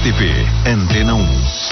RTP Antena 1.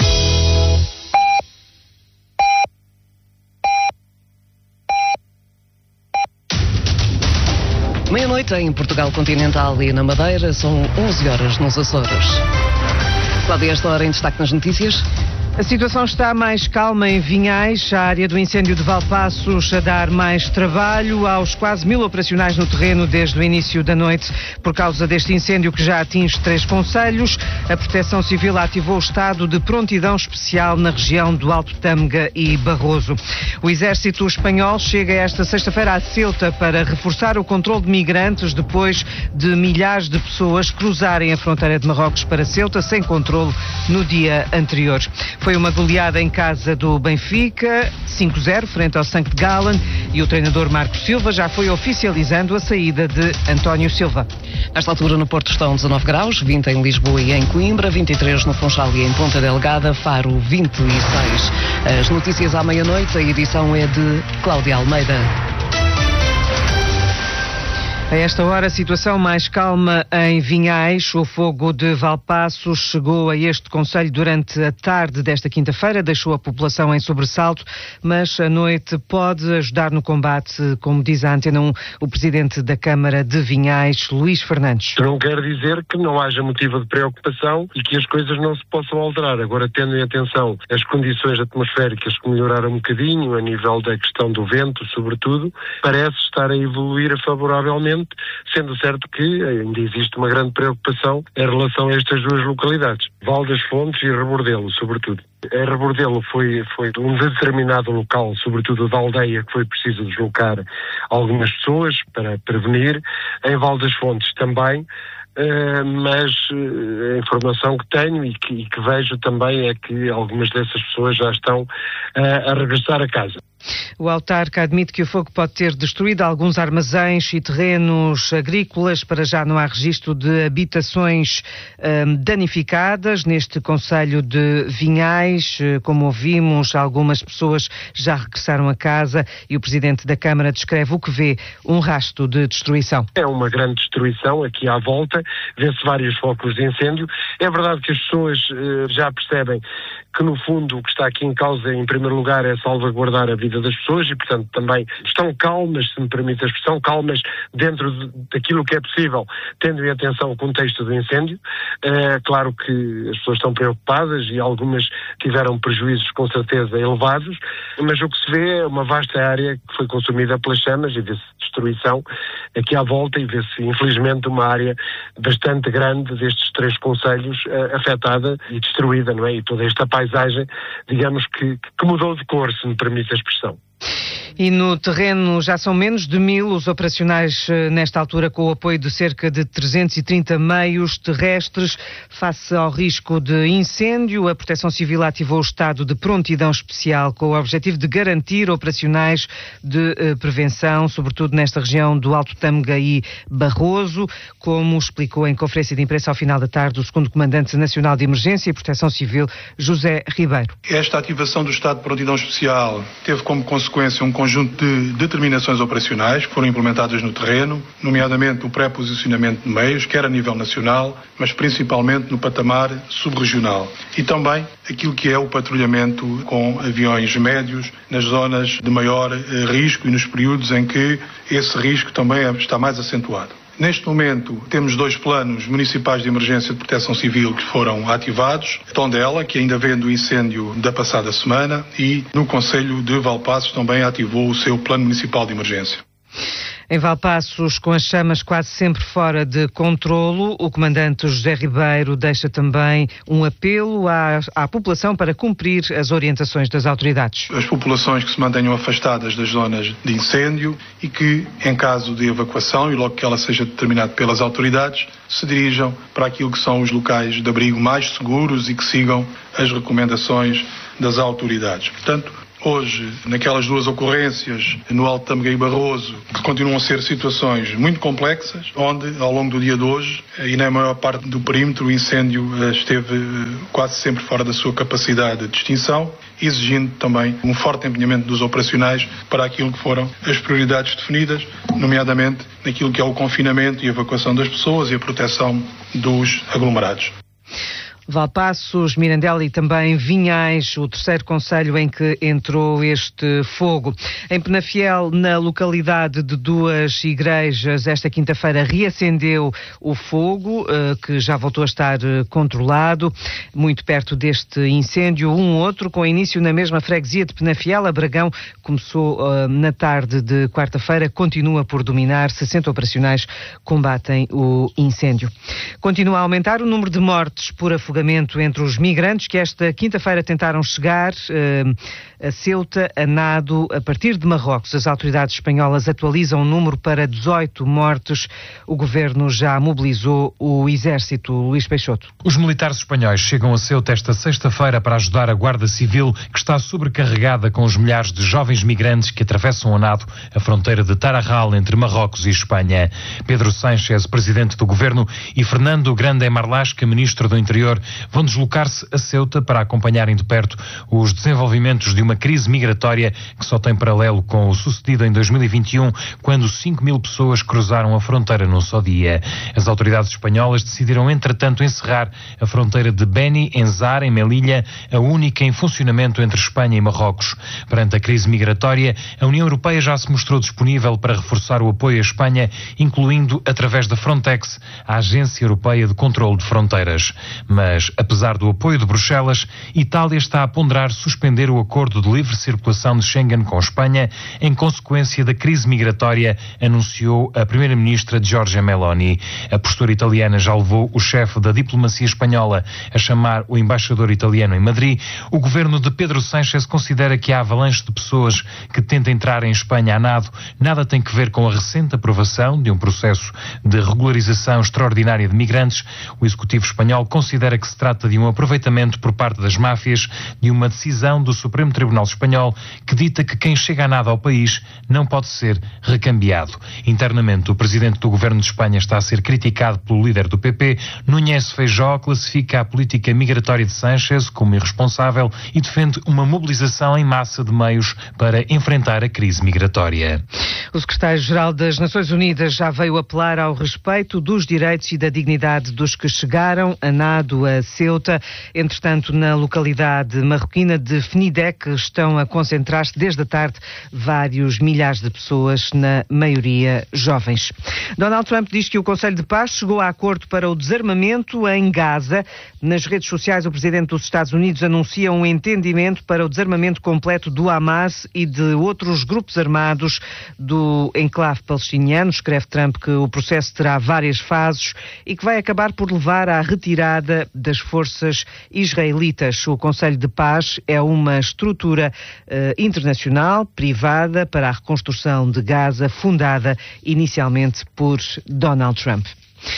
Meia-noite em Portugal Continental e na Madeira, são 11 horas nos Açores. Cláudia, esta hora em destaque nas notícias. A situação está mais calma em Vinhais, a área do incêndio de Valpaços a dar mais trabalho aos quase 1000 operacionais no terreno desde o início da noite por causa deste incêndio que já atinge 3 concelhos. A Proteção Civil ativou o estado de prontidão especial na região do Alto Tâmega e Barroso. O exército espanhol chega esta sexta-feira a Ceuta para reforçar o controle de migrantes depois de milhares de pessoas cruzarem a fronteira de Marrocos para Ceuta sem controle no dia anterior. Foi uma goleada em casa do Benfica, 5-0, frente ao St. Gallen, e o treinador Marco Silva já foi oficializando a saída de António Silva. Nesta altura no Porto estão 19 graus, 20 em Lisboa e em Coimbra, 23 no Funchal e em Ponta Delgada, Faro 26. As notícias à meia-noite, a edição é de Cláudia Almeida. A esta hora, a situação mais calma em Vinhais. O fogo de Valpaços chegou a este concelho durante a tarde desta quinta-feira, deixou a população em sobressalto, mas a noite pode ajudar no combate, como diz a Antena 1, o presidente da Câmara de Vinhais, Luís Fernandes. Não quer dizer que não haja motivo de preocupação e que as coisas não se possam alterar. Agora, tendo em atenção as condições atmosféricas que melhoraram um bocadinho, a nível da questão do vento, sobretudo, parece estar a evoluir favoravelmente, sendo certo que ainda existe uma grande preocupação em relação a estas duas localidades, Val das Fontes e Rebordelo, sobretudo. Em Rebordelo foi um determinado local, sobretudo da aldeia, que foi preciso deslocar algumas pessoas para prevenir. Em Val das Fontes também, mas a informação que tenho e que vejo também é que algumas dessas pessoas já estão a regressar a casa. O autarca admite que o fogo pode ter destruído alguns armazéns e terrenos agrícolas. Para já não há registro de habitações danificadas neste concelho de Vinhais. Como ouvimos, algumas pessoas já regressaram a casa e o presidente da Câmara descreve o que vê: um rastro de destruição. É uma grande destruição aqui à volta, vê-se vários focos de incêndio. É verdade que as pessoas já percebem que, no fundo, o que está aqui em causa, em primeiro lugar, é salvaguardar a vida das pessoas e, portanto, também estão calmas, se me permite a expressão, calmas dentro daquilo que é possível, tendo em atenção o contexto do incêndio. Claro que as pessoas estão preocupadas e algumas tiveram prejuízos, com certeza, elevados, mas o que se vê é uma vasta área que foi consumida pelas chamas e vê-se destruição aqui à volta e vê-se, infelizmente, uma área bastante grande destes 3 concelhos afetada e destruída, não é? E toda esta paisagem, digamos que mudou de cor, se me permite a expressão. E no terreno já são menos de 1000 os operacionais nesta altura, com o apoio de cerca de 330 meios terrestres. Face ao risco de incêndio, a Proteção Civil ativou o estado de prontidão especial com o objetivo de garantir operacionais de prevenção, sobretudo nesta região do Alto Tâmega e Barroso, como explicou em conferência de imprensa ao final da tarde o segundo Comandante Nacional de Emergência e Proteção Civil, José Ribeiro. Esta ativação do estado de prontidão especial teve como consequência um conjunto de determinações operacionais que foram implementadas no terreno, nomeadamente o pré-posicionamento de meios, quer a nível nacional, mas principalmente no patamar subregional. E também aquilo que é o patrulhamento com aviões médios nas zonas de maior risco e nos períodos em que esse risco também está mais acentuado. Neste momento temos 2 planos municipais de emergência de proteção civil que foram ativados. Tondela, que ainda vem do incêndio da passada semana, e no concelho de Valpaços também ativou o seu plano municipal de emergência. Em Valpaços, com as chamas quase sempre fora de controlo, o comandante José Ribeiro deixa também um apelo à população para cumprir as orientações das autoridades. As populações que se mantenham afastadas das zonas de incêndio e que, em caso de evacuação, e logo que ela seja determinada pelas autoridades, se dirijam para aquilo que são os locais de abrigo mais seguros e que sigam as recomendações das autoridades. Portanto, hoje, naquelas 2 ocorrências no Alto Tâmega e Barroso, que continuam a ser situações muito complexas, onde, ao longo do dia de hoje, e na maior parte do perímetro, o incêndio esteve quase sempre fora da sua capacidade de extinção, exigindo também um forte empenhamento dos operacionais para aquilo que foram as prioridades definidas, nomeadamente naquilo que é o confinamento e a evacuação das pessoas e a proteção dos aglomerados. Valpaços, Mirandela e também Vinhais, o terceiro concelho em que entrou este fogo. Em Penafiel, na localidade de duas igrejas, esta quinta-feira reacendeu o fogo, que já voltou a estar controlado. Muito perto deste incêndio, um outro, com início na mesma freguesia de Penafiel, a Bragão, começou na tarde de quarta-feira, continua por dominar. 60 operacionais combatem o incêndio. Continua a aumentar o número de mortes por afogamento entre os migrantes que esta quinta-feira tentaram chegar a Ceuta, a nado, a partir de Marrocos. As autoridades espanholas atualizam o número para 18 mortes. O governo já mobilizou o exército. Luís Peixoto. Os militares espanhóis chegam a Ceuta esta sexta-feira para ajudar a Guarda Civil, que está sobrecarregada com os milhares de jovens migrantes que atravessam a nado a fronteira de Tarajal entre Marrocos e Espanha. Pedro Sánchez, presidente do governo, e Fernando Grande Marlasca, ministro do Interior, vão deslocar-se a Ceuta para acompanharem de perto os desenvolvimentos de uma crise migratória que só tem paralelo com o sucedido em 2021, quando 5.000 pessoas cruzaram a fronteira num só dia. As autoridades espanholas decidiram, entretanto, encerrar a fronteira de Beni Enzar, em Melilla, a única em funcionamento entre Espanha e Marrocos. Perante a crise migratória, a União Europeia já se mostrou disponível para reforçar o apoio à Espanha, incluindo, através da Frontex, a Agência Europeia de Controlo de Fronteiras. Mas, apesar do apoio de Bruxelas, Itália está a ponderar suspender o acordo de livre circulação de Schengen com Espanha em consequência da crise migratória, anunciou a primeira-ministra Giorgia Meloni. A postura italiana já levou o chefe da diplomacia espanhola a chamar o embaixador italiano em Madrid. O governo de Pedro Sánchez considera que a avalanche de pessoas que tenta entrar em Espanha a nado nada tem que ver com a recente aprovação de um processo de regularização extraordinária de migrantes. O executivo espanhol considera que se trata de um aproveitamento por parte das máfias de uma decisão do Supremo Tribunal Espanhol que dita que quem chega a nada ao país não pode ser recambiado. Internamente, o presidente do governo de Espanha está a ser criticado pelo líder do PP. Núñez Feijóo classifica a política migratória de Sánchez como irresponsável e defende uma mobilização em massa de meios para enfrentar a crise migratória. O secretário-geral das Nações Unidas já veio apelar ao respeito dos direitos e da dignidade dos que chegaram a nado a Ceuta. Entretanto, na localidade marroquina de Fnidec estão a concentrar-se desde a tarde vários milhares de pessoas, na maioria jovens. Donald Trump diz que o Conselho de Paz chegou a acordo para o desarmamento em Gaza. Nas redes sociais, o presidente dos Estados Unidos anuncia um entendimento para o desarmamento completo do Hamas e de outros grupos armados do enclave palestiniano. Escreve Trump que o processo terá várias fases e que vai acabar por levar à retirada das forças israelitas. O Conselho de Paz é uma estrutura internacional, privada, para a reconstrução de Gaza, fundada inicialmente por Donald Trump.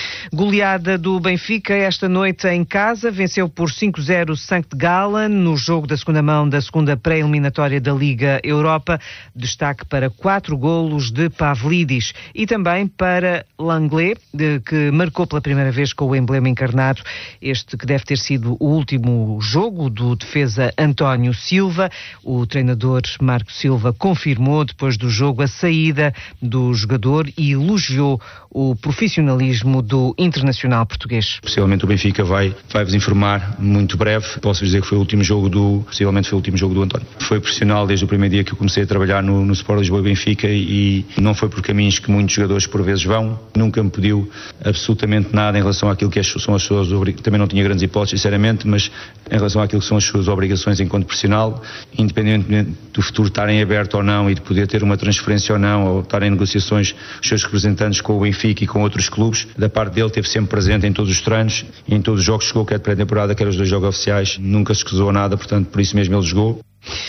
Goleada do Benfica esta noite em casa, venceu por 5-0 St. Gallen no jogo da segunda mão da segunda pré-eliminatória da Liga Europa. Destaque para 4 golos de Pavlidis e também para Langlais, que marcou pela primeira vez com o emblema encarnado, este que deve ter sido o último jogo do defesa António Silva. O treinador Marco Silva confirmou depois do jogo a saída do jogador e elogiou o profissionalismo do internacional português. Possivelmente o Benfica vai-vos informar muito breve. Posso dizer que possivelmente foi o último jogo do António. Foi profissional desde o primeiro dia que eu comecei a trabalhar no Sport Lisboa e Benfica e não foi por caminhos que muitos jogadores por vezes vão. Nunca me pediu absolutamente nada em relação àquilo que são as suas obrigações. Também não tinha grandes hipóteses, sinceramente, mas em relação àquilo que são as suas obrigações enquanto profissional, independentemente do futuro estarem aberto ou não e de poder ter uma transferência ou não, ou estar em negociações os seus representantes com o Benfica e com outros clubes, da parte dele esteve sempre presente em todos os treinos e em todos os jogos que jogou, quer de pré-temporada, quer os 2 jogos oficiais, nunca se escusou nada, portanto, por isso mesmo ele jogou.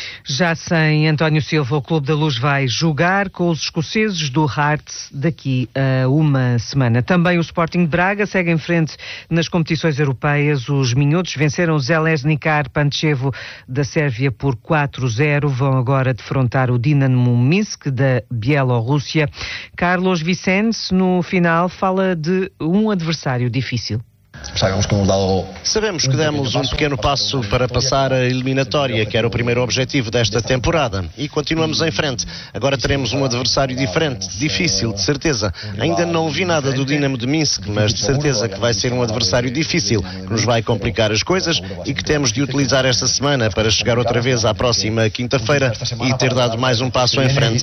Já sem António Silva, o Clube da Luz vai jogar com os escoceses do Hearts daqui a uma semana. Também o Sporting de Braga segue em frente nas competições europeias. Os minhotos venceram o Željezničar Pančevo da Sérvia por 4-0. Vão agora defrontar o Dinamo Minsk da Bielorrússia. Carlos Vicente, no final, fala de um adversário difícil. Sabemos que demos um pequeno passo para passar a eliminatória, que era o primeiro objetivo desta temporada, e continuamos em frente. Agora teremos um adversário diferente, difícil, de certeza. Ainda não vi nada do Dinamo de Minsk, mas de certeza que vai ser um adversário difícil, que nos vai complicar as coisas e que temos de utilizar esta semana para chegar outra vez à próxima quinta-feira e ter dado mais um passo em frente.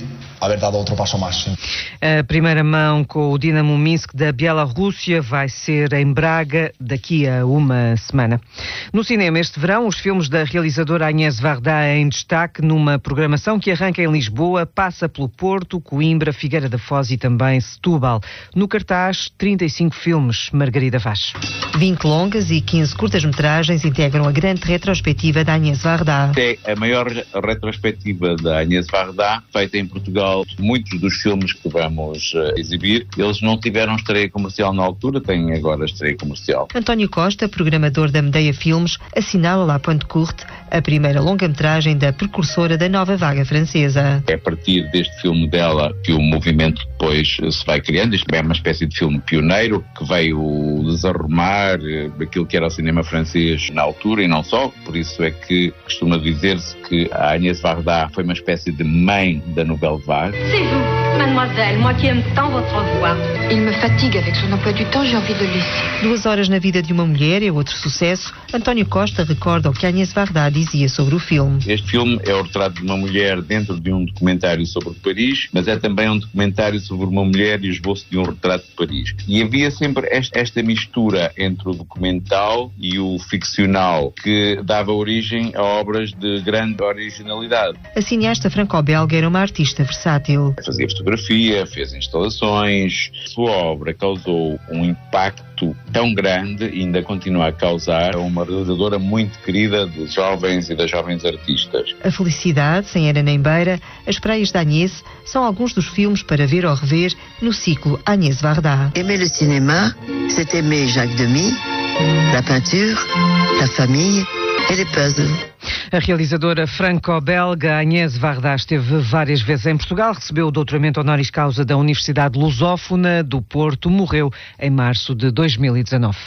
A primeira mão com o Dinamo Minsk da Bielorrússia vai ser em Braga daqui a uma semana. No cinema este verão, os filmes da realizadora Agnès Varda em destaque numa programação que arranca em Lisboa, passa pelo Porto, Coimbra, Figueira da Foz e também Setúbal. No cartaz, 35 filmes. Margarida Vaz. 20 longas e 15 curtas-metragens integram a grande retrospectiva da Agnès Varda. É a maior retrospectiva da Agnès Varda, feita em Portugal. Muitos dos filmes que vamos exibir, eles não tiveram estreia comercial na altura, têm agora estreia comercial. António Costa, programador da Medeia Filmes, assinala La Pointe Courte, a primeira longa-metragem da precursora da nova vaga francesa. É a partir deste filme dela que o movimento depois se vai criando. Isto é uma espécie de filme pioneiro que veio desarrumar aquilo que era o cinema francês na altura e não só. Por isso é que costuma dizer-se que a Agnès Varda foi uma espécie de mãe da Nouvelle Vague. C'est vous, mademoiselle, moi qui aime tant votre voix. Il me fatigue avec son emploi du temps, j'ai envie de le laisser. 2 horas na vida de uma mulher é outro sucesso. António Costa recorda o que Agnès Varda dizia sobre o filme. Este filme é o retrato de uma mulher dentro de um documentário sobre Paris, mas é também um documentário sobre uma mulher e o esboço de um retrato de Paris. E havia sempre esta mistura entre o documental e o ficcional, que dava origem a obras de grande originalidade. A cineasta franco-belga era uma artista versátil. Fazia fotografia, fez instalações. Sua obra causou um impacto tão grande e ainda continua a causar uma realizadora muito querida dos jovens e das jovens artistas. A Felicidade, Sem Era Nem Beira, As Praias da Agnès são alguns dos filmes para ver ou rever no ciclo Agnès Varda. Aimer le cinéma, c'est aimer Jacques Demy, la peinture, la famille et les puzzles. A realizadora franco-belga Agnès Varda esteve várias vezes em Portugal, recebeu o doutoramento honoris causa da Universidade Lusófona do Porto, morreu em março de 2019.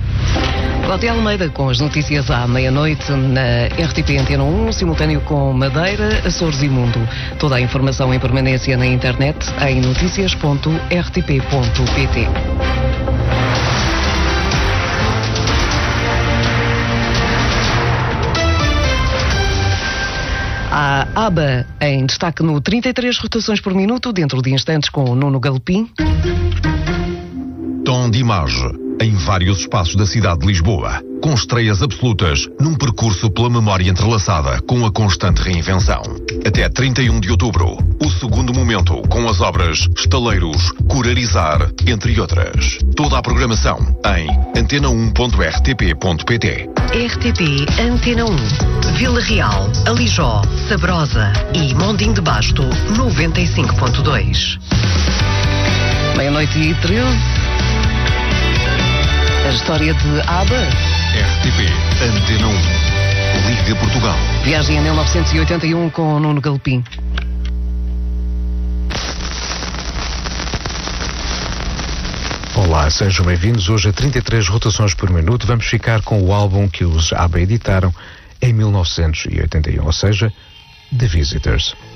Cláudia Almeida com as notícias à meia-noite na RTP Antena 1, simultâneo com Madeira, Açores e Mundo. Toda a informação em permanência na internet em noticias.rtp.pt. A ABA em destaque no 33 rotações por minuto, dentro de instantes com o Nuno Galopim. Tom de imagem em vários espaços da cidade de Lisboa, com estreias absolutas num percurso pela memória entrelaçada com a constante reinvenção. Até 31 de outubro, o segundo momento com as obras Estaleiros, Curarizar, entre outras. Toda a programação em antena1.rtp.pt. RTP Antena 1, Vila Real, Alijó, Sabrosa e Mondim de Basto, 95.2. Meia-noite e 13. A história de ABBA. RTP Antena 1, Liga Portugal. Viagem em 1981 com Nuno Galopim. Olá, sejam bem-vindos. Hoje a 33 rotações por minuto. Vamos ficar com o álbum que os ABBA editaram em 1981, ou seja, The Visitors.